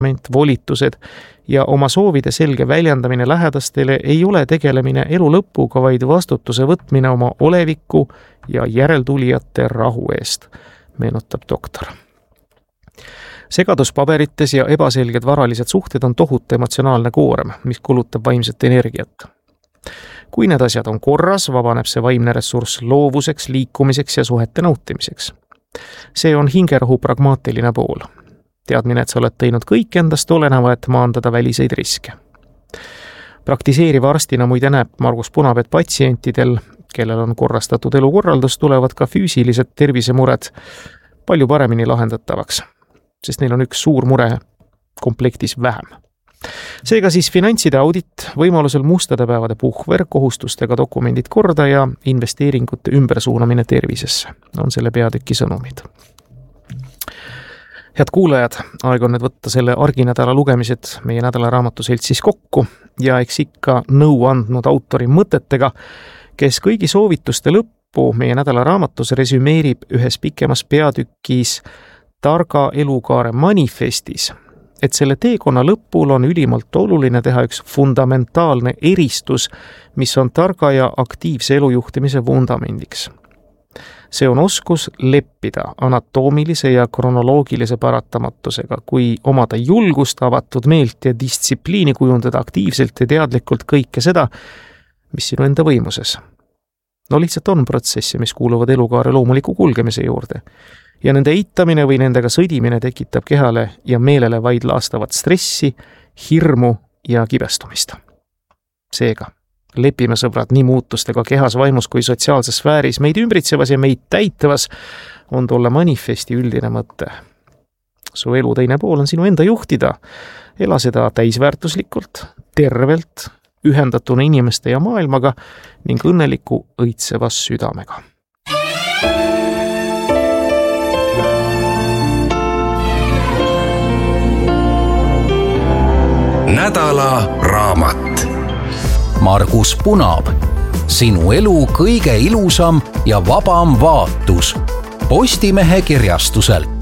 volitused ja oma soovide selge väljendamine lähedastele ei ole tegelemine elu lõpuga, vaid vastutuse võtmine oma oleviku ja järeltulijate rahu eest, meenutab doktor. Segadus paberites ja ebaselged varalised suhted on tohutu emotsionaalne koorem, mis kulutab vaimset energiat. Kui need asjad on korras, vabaneb see vaimne ressurss loovuseks, liikumiseks ja suhete nautimiseks. See on hingerahu pragmaatiline pool. Teadmine, et sa oled teinud kõik endast oleneva, et maandada väliseid riske. Praktiseeriva arstina muide näeb Margus Punab, et patsientidel, kellel on korrastatud elukorraldus, tulevad ka füüsilised tervisemured palju paremini lahendatavaks, sest neil on üks suur mure komplektis vähem. Seega siis finantside audit, võimalusel mustade päevade puhver, kohustustega dokumendid korda ja investeeringute ümbersuunamine tervisesse on selle peatüki sõnumid. Head kuulajad, aeg on nüüd võtta selle arginädala lugemised meie nädalaraamatu seltsis kokku ja eks ikka nõu andnud autori mõtetega, kes kõigi soovituste lõppu meie nädalaraamatus resümeerib ühes pikemas peatükis targa elukaare manifestis, et selle teekonna lõpul on ülimalt oluline teha üks fundamentaalne eristus, mis on targa ja aktiivse elujuhtimise vundamendiks. See on oskus leppida anatoomilise ja kronoloogilise paratamatusega, kui omada julgust, avatud meelt ja distsipliini kujundada aktiivselt ja teadlikult kõike seda, mis sinu enda võimuses. No lihtsalt on protsessi, mis kuuluvad elukaare loomuliku kulgemise juurde. Ja nende eitamine või nendega sõdimine tekitab kehale ja meelele vaid laastavat stressi, hirmu ja kibestumist. Seega, lepime sõbrad nii muutustega kehas, vaimus kui sotsiaalses sfääris, meid ümbritsevas ja meid täitavas on tolle manifesti üldine mõte. Su elu teine pool on sinu enda juhtida, ela seda täisväärtuslikult, tervelt, ühendatuna inimeste ja maailmaga ning õnneliku õitsevas südamega. Nädala raamat. Margus Punab. Sinu elu kõige ilusam ja vabam vaatus. Postimehe kirjastuselt.